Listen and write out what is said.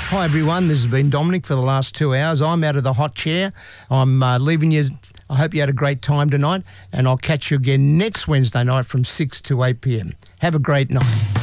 Hi everyone, this has been Dominic for the last 2 hours. I'm out of the hot chair. I'm leaving you. I hope you had a great time tonight, and I'll catch you again next Wednesday night from 6 to 8 p.m. Have a great night.